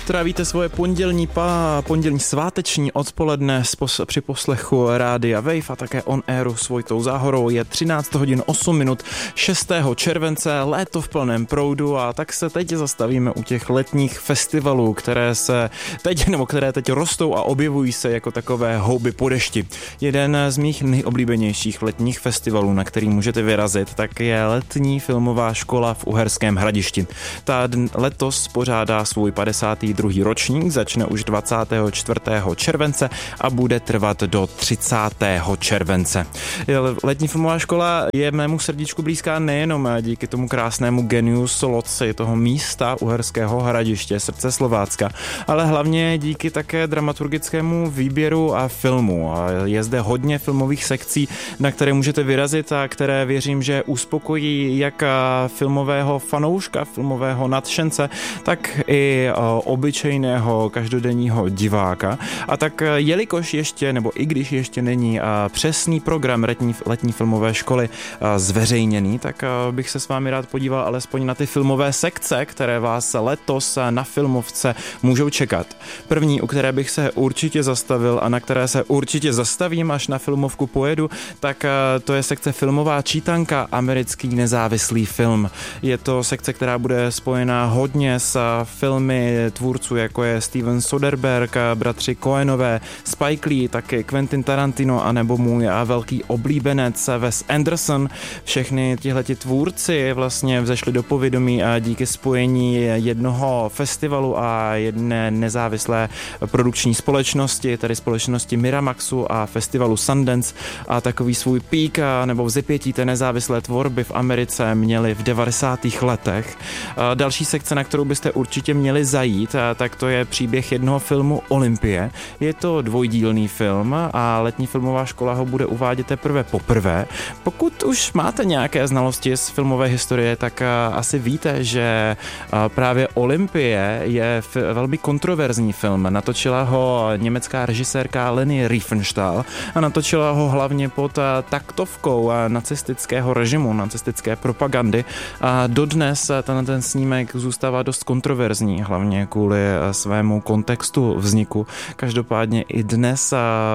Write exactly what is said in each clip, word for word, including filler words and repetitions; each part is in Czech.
Trávíte svoje pondělní pa, pondělní sváteční odpoledne spos, při poslechu Rádia Wave a také on airu s Vojtou Záhorou. Je třináct hodin osm minut šestého července, léto v plném proudu a tak se teď zastavíme u těch letních festivalů, které se teď, nebo které teď rostou a objevují se jako takové houby po dešti. Jeden z mých nejoblíbenějších letních festivalů, na který můžete vyrazit, tak je letní filmová škola v Uherském Hradišti. Ta letos pořádá svůj padesátý druhý ročník, začne už dvacátého čtvrtého července a bude trvat do třicátého července. Letní filmová škola je mému srdíčku blízká nejenom díky tomu krásnému genius loci toho místa Uherského Hradiště, srdce Slovácka, ale hlavně díky také dramaturgickému výběru a filmu. Je zde hodně filmových sekcí, na které můžete vyrazit a které věřím, že uspokojí jak filmového fanouška, filmového nadšence, tak i obyčejného každodenního diváka. A tak jelikož ještě, nebo i když ještě není přesný program letní, letní filmové školy zveřejněný, tak bych se s vámi rád podíval alespoň na ty filmové sekce, které vás letos na Filmovce můžou čekat. První, u které bych se určitě zastavil a na které se určitě zastavím, až na Filmovku pojedu, tak to je sekce filmová čítanka Americký nezávislý film. Je to sekce, která bude spojená hodně s filmy tvůrců, jako je Steven Soderbergh, bratři Coenové, Spike Lee, taky Quentin Tarantino, anebo můj velký oblíbenec Wes Anderson. Všechny tihleti tvůrci vlastně vzešli do povědomí a díky spojení jednoho festivalu a jedné nezávislé produkční společnosti, tedy společnosti Miramaxu a festivalu Sundance, a takový svůj pík nebo vzepětí té nezávislé tvorby v Americe měli v devadesátých letech. Další sekce, na kterou byste určitě měli zajít, tak to je příběh jednoho filmu Olympie. Je to dvojdílný film a letní filmová škola ho bude uvádět teprve poprvé. Pokud už máte nějaké znalosti z filmové historie, tak asi víte, že právě Olympie je velmi kontroverzní film. Natočila ho německá režisérka Leni Riefenstahl a natočila ho hlavně pod taktovkou nacistického režimu, nacistické propagandy a dodnes ten, ten snímek zůstává dost kontroverzní, hlavně kvůli svému kontextu vzniku. Každopádně i dnes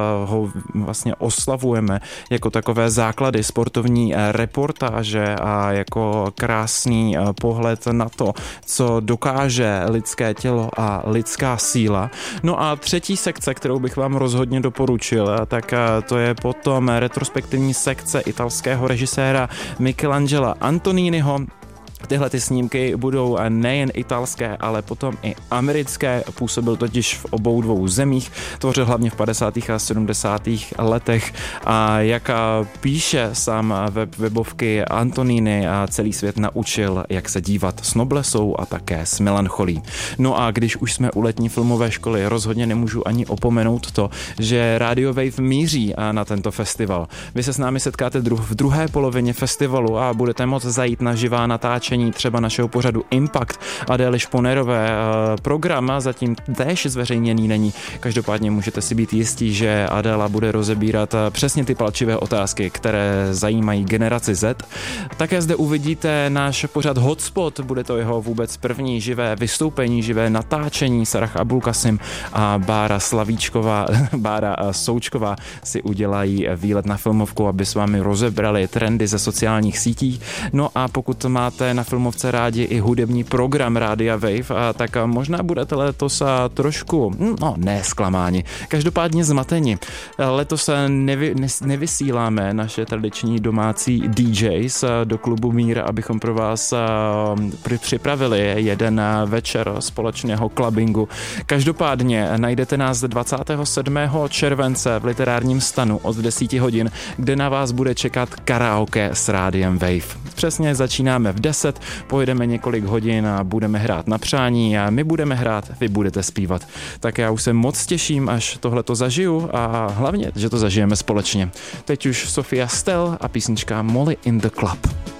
ho vlastně oslavujeme jako takové základy sportovní reportáže a jako krásný pohled na to, co dokáže lidské tělo a lidská síla. No a třetí sekce, kterou bych vám rozhodně doporučil, tak to je potom retrospektivní sekce italského režiséra Michelangela Antoniniho. Tyhle ty snímky budou nejen italské, ale potom i americké. Působil totiž v obou dvou zemích, tvořil hlavně v padesátých a sedmdesátých letech a jak píše sám web webovky Antonini, a celý svět naučil, jak se dívat s noblesou a také s melancholí. No a když už jsme u letní filmové školy, rozhodně nemůžu ani opomenout to, že Radio Wave míří na tento festival. Vy se s námi setkáte dru- v druhé polovině festivalu a budete moct zajít na živá natáčení třeba našeho pořadu Impact Adély Šponerové. Program zatím též zveřejněný není. Každopádně můžete si být jistí, že Adéla bude rozebírat přesně ty palčivé otázky, které zajímají generaci Z. Také zde uvidíte náš pořad Hotspot, bude to jeho vůbec první živé vystoupení, živé natáčení. Sarah Abulkasim a Bára Slavíčková, Bára Součková si udělají výlet na Filmovku, aby s vámi rozebrali trendy ze sociálních sítí. No a pokud máte na Filmovce rádi i hudební program Rádia Wave, a tak možná budete letos trošku, no ne zklamáni, každopádně zmateni. Letos nevy, nevysíláme naše tradiční domácí D Js do klubu Mír, abychom pro vás připravili jeden večer společného clubbingu. Každopádně najdete nás dvacátého sedmého července v literárním stanu od deseti hodin, kde na vás bude čekat karaoke s Rádiem Wave. Přesně začínáme v deset, pojedeme několik hodin a budeme hrát na přání a my budeme hrát, vy budete zpívat. Tak já už se moc těším, až tohleto zažiju a hlavně, že to zažijeme společně. Teď už Sofia Stell a písnička Molly in the Club.